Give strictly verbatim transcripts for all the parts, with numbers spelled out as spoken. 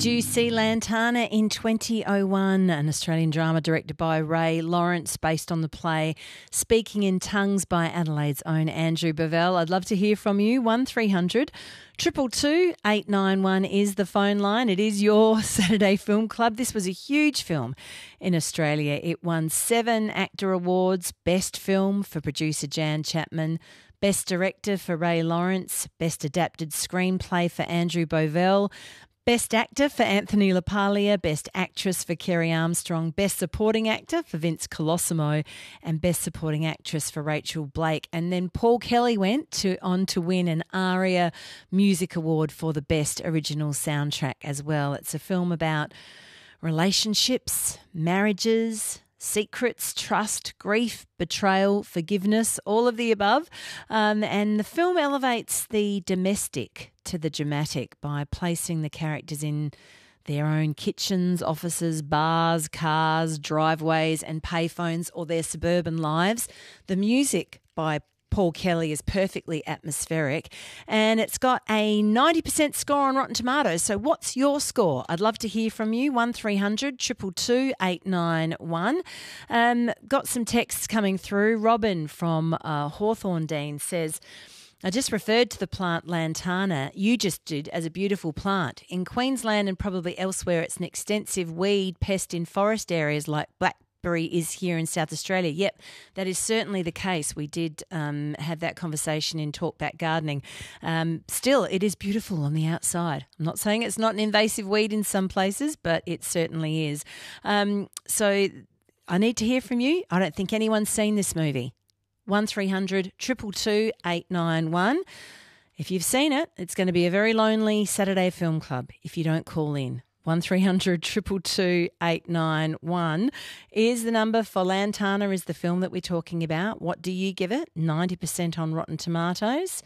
Did you see Lantana in twenty oh one, an Australian drama directed by Ray Lawrence based on the play Speaking in Tongues by Adelaide's own Andrew Bovell? I'd love to hear from you. one three hundred two two two eight nine one is the phone line. It is your Saturday Film Club. This was a huge film in Australia. It won seven ACTA awards, Best Film for producer Jan Chapman, Best Director for Ray Lawrence, Best Adapted Screenplay for Andrew Bovell, Best Actor for Anthony LaPaglia, Best Actress for Kerry Armstrong, Best Supporting Actor for Vince Colosimo, and Best Supporting Actress for Rachel Blake. And then Paul Kelly went to on to win an ARIA Music Award for the Best Original Soundtrack as well. It's a film about relationships, marriages, secrets, trust, grief, betrayal, forgiveness, all of the above. Um, and the film elevates the domestic to the dramatic by placing the characters in their own kitchens, offices, bars, cars, driveways and payphones, or their suburban lives. The music by Paul Kelly is perfectly atmospheric, and it's got a ninety percent score on Rotten Tomatoes. So what's your score? I'd love to hear from you. one three hundred two two two eight nine one. Um, got some texts coming through. Robin from uh, Hawthorndean says, I just referred to the plant Lantana you just did as a beautiful plant. In Queensland and probably elsewhere, it's an extensive weed pest in forest areas like black is here in South Australia. Yep, that is certainly the case. We did um, have that conversation in Talkback Gardening. Um, still, it is beautiful on the outside. I'm not saying it's not an invasive weed in some places, but it certainly is. Um, so I need to hear from you. I don't think anyone's seen this movie. one three hundred two two two eight nine one. If you've seen it, it's going to be a very lonely Saturday Film Club if you don't call in. one three hundred two two two eight nine one is the number for Lantana, is the film that we're talking about. What do you give it? ninety percent on Rotten Tomatoes.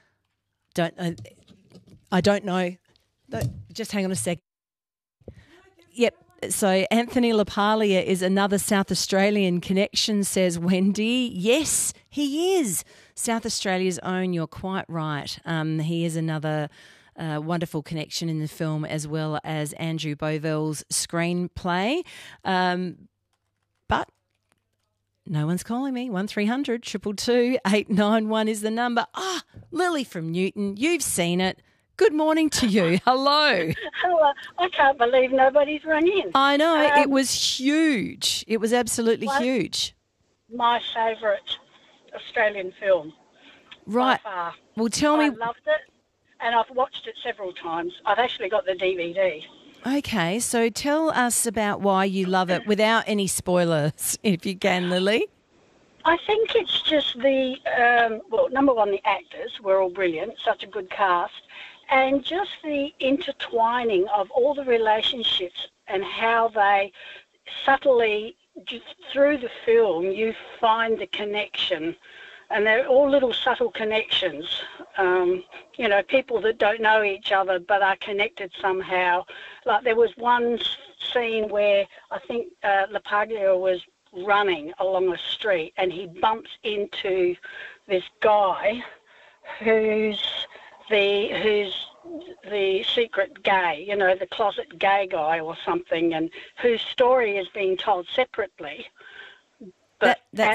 Don't uh, I don't know. Just hang on a sec. Yep. So Anthony LaPaglia is another South Australian connection, says Wendy. Yes, he is. South Australia's own, you're quite right. Um, he is another Uh, wonderful connection in the film, as well as Andrew Bovell's screenplay. Um, but no one's calling me. one three hundred two two two eight nine one is the number. Ah, Lily from Newton, you've seen it. Good morning to you. Hello. Hello. I can't believe nobody's run in. I know. Um, it was huge. It was absolutely my, huge. My favourite Australian film. Right. By far. Well, tell I me. loved it. And I've watched it several times. I've actually got the D V D. Okay, so tell us about why you love it without any spoilers, if you can, Lily. I think it's just the, um, well, number one, the actors were all brilliant, such a good cast, and just the intertwining of all the relationships and how they subtly, just through the film, you find the connection. And they're all little subtle connections, um, you know, people that don't know each other but are connected somehow. Like there was one scene where I think uh, LaPaglia was running along a street and he bumps into this guy who's the who's the secret gay, you know, the closet gay guy or something, and whose story is being told separately. But that, that